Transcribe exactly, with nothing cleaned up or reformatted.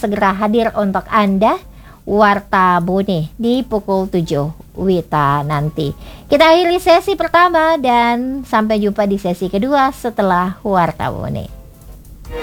segera hadir untuk Anda, Warta Bone, di pukul tujuh Wita nanti. Kita akhiri sesi pertama dan sampai jumpa di sesi kedua setelah Warta Bone.